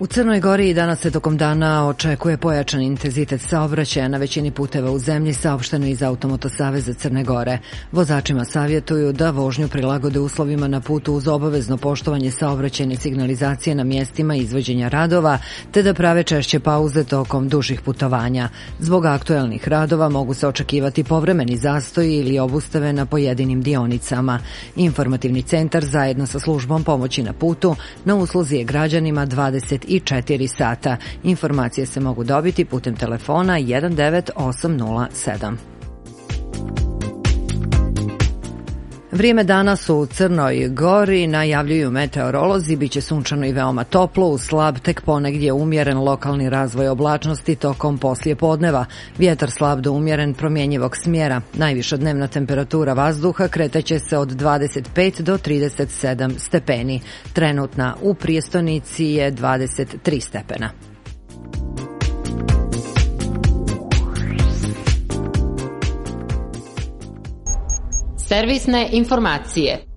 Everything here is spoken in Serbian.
U Crnoj Gori i danas se tokom dana očekuje pojačan intenzitet saobraćaja na većini puteva u zemlji, saopšteno iz Automoto saveza Crne Gore. Vozačima savjetuju da vožnju prilagode uslovima na putu uz obavezno poštovanje saobraćajne signalizacije na mjestima izvođenja radova, te da prave češće pauze tokom dužih putovanja. Zbog aktuelnih radova mogu se očekivati povremeni zastoji ili obustave na pojedinim dionicama. Informativni centar zajedno sa službom pomoći na putu na usluzi je građanima 24 sata. Informacije se mogu dobiti putem telefona 19807. Vrijeme danas u Crnoj Gori, najavljuju meteorolozi, biće sunčano i veoma toplo, uz slab tek ponegdje umjeren lokalni razvoj oblačnosti tokom poslijepodneva. Vjetar slab do umjeren promjenjivog smjera. Najviša dnevna temperatura vazduha kretaće se od 25 do 37 stepeni. Trenutna u prijestonici je 23 stepena. Servisne informacije.